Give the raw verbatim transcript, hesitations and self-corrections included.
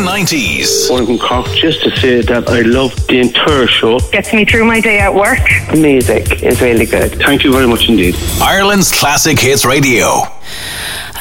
nineties. One from Cork, just to say that I love the entire show. Gets me through my day at work. The music is really good. Thank you very much indeed. Ireland's Classic Hits Radio.